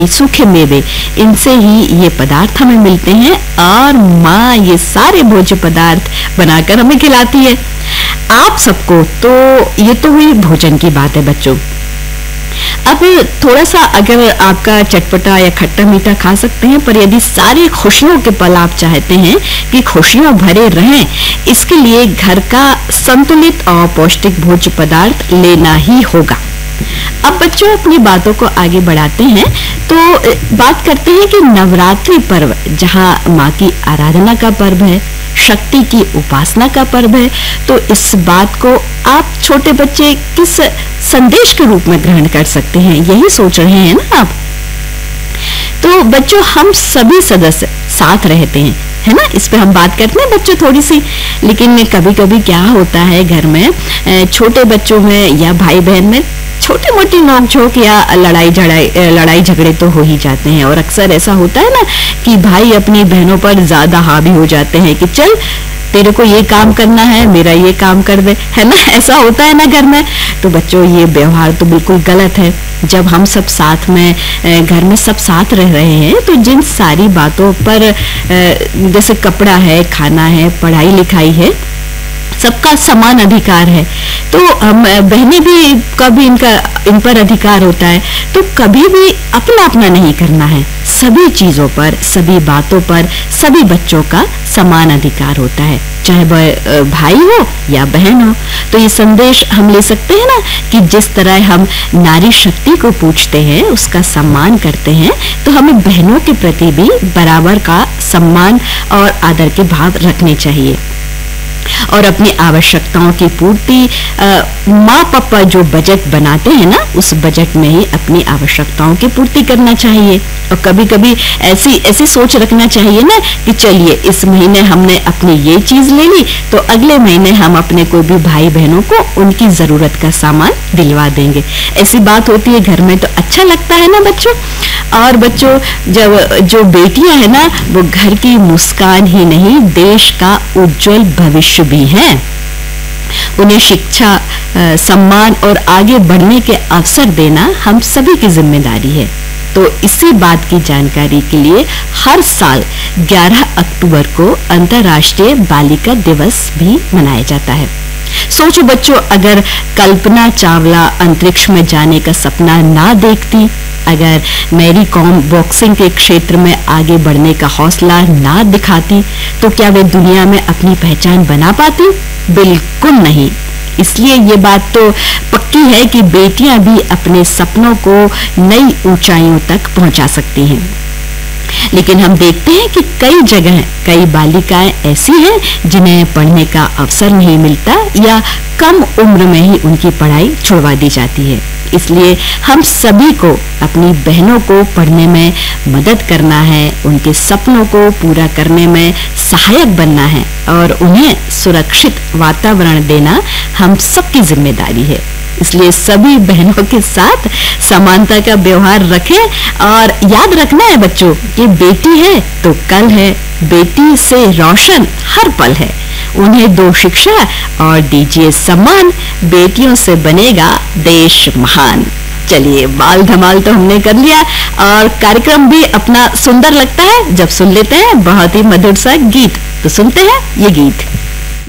सूखे मेवे, इनसे ही ये पदार्थ हमें मिलते हैं और माँ ये सारे भोज्य पदार्थ बनाकर हमें खिलाती है आप सबको। तो ये तो हुई भोजन की बात है बच्चों। अब थोड़ा सा अगर आपका चटपटा या खट्टा मीठा खा सकते हैं, पर यदि सारी खुशियों के पल आप चाहते हैं कि खुशियां भरे रहें, इसके लिए घर का संतुलित और पौष्टिक भोज्य पदार्थ लेना ही होगा। अब बच्चों अपनी बातों को आगे बढ़ाते हैं तो बात करते हैं कि नवरात्रि पर्व जहां माँ की आराधना का पर्व है, शक्ति की उपासना का पर्व है, तो इस बात को आप छोटे बच्चे किस संदेश के रूप में ग्रहण कर सकते हैं, यही सोच रहे हैं ना आप। तो बच्चों हम सभी सदस्य साथ रहते हैं, है ना, इस पे हम बात करते हैं बच्चों थोड़ी सी। लेकिन कभी कभी क्या होता है घर में छोटे बच्चों में या भाई बहन में छोटी मोटी नोकझोंक या लड़ाई झगड़े तो हो ही जाते हैं। और अक्सर ऐसा होता है ना कि भाई अपनी बहनों पर ज्यादा हावी हो जाते हैं कि चल तेरे को ये काम करना है, मेरा ये काम कर दे, है ना, ऐसा होता है ना घर में। तो बच्चों ये व्यवहार तो बिल्कुल गलत है। जब हम सब साथ में घर में सब साथ रह रहे हैं तो जिन सारी बातों पर जैसे कपड़ा है, खाना है, पढ़ाई लिखाई है, सबका समान अधिकार है। तो हम बहनें भी कभी इन पर अधिकार होता है, तो कभी भी अपना अपना नहीं करना है। सभी चीजों पर, सभी बातों पर सभी बच्चों का समान अधिकार होता है, चाहे वह भाई हो या बहन हो। तो ये संदेश हम ले सकते हैं ना कि जिस तरह हम नारी शक्ति को पूजते हैं, उसका सम्मान करते हैं, तो हमें बहनों के प्रति भी बराबर का सम्मान और आदर के भाव रखने चाहिए। और अपनी आवश्यकताओं की पूर्ति माँ पापा जो बजट बनाते हैं ना, उस बजट में ही अपनी आवश्यकताओं की पूर्ति करना चाहिए। और कभी कभी ऐसी सोच रखना चाहिए ना कि चलिए इस महीने हमने अपनी ये चीज ले ली, तो अगले महीने हम अपने कोई भी भाई बहनों को उनकी जरूरत का सामान दिलवा देंगे। ऐसी बात होती है घर में तो अच्छा लगता है ना बच्चों। और बच्चों जब जो बेटियां है ना, वो घर की मुस्कान ही नहीं देश का उज्जवल भविष्य भी हैं। उन्हें शिक्षा, सम्मान और आगे बढ़ने के अवसर देना हम सभी की जिम्मेदारी है। तो इसी बात की जानकारी के लिए हर साल 11 अक्टूबर को अंतर्राष्ट्रीय बालिका दिवस भी मनाया जाता है। सोचो बच्चों, अगर कल्पना चावला अंतरिक्ष में जाने का सपना ना देखती, अगर मैरी कॉम बॉक्सिंग के क्षेत्र में आगे बढ़ने का हौसला ना दिखाती, तो क्या वे दुनिया में अपनी पहचान बना पाती? बिल्कुल नहीं। इसलिए ये बात तो पक्की है कि बेटियां भी अपने सपनों को नई ऊंचाइयों तक पहुंचा सकती हैं। लेकिन हम देखते हैं कि कई जगह कई बालिकाएं ऐसी हैं जिन्हें पढ़ने का अवसर नहीं मिलता या कम उम्र में ही उनकी पढ़ाई छुड़वा दी जाती है। इसलिए हम सभी को अपनी बहनों को पढ़ने में मदद करना है, उनके सपनों को पूरा करने में सहायक बनना है और उन्हें सुरक्षित वातावरण देना हम सबकी जिम्मेदारी है। इसलिए सभी बहनों के साथ समानता का व्यवहार रखें और याद रखना है बच्चों कि बेटी है तो कल है, बेटी से रोशन हर पल है। उन्हें दो शिक्षा और दीजिए सम्मान, बेटियों से बनेगा देश महान। चलिए बाल धमाल तो हमने कर लिया और कार्यक्रम भी अपना सुंदर लगता है जब सुन लेते हैं बहुत ही मधुर सा गीत। तो सुनते हैं ये गीत।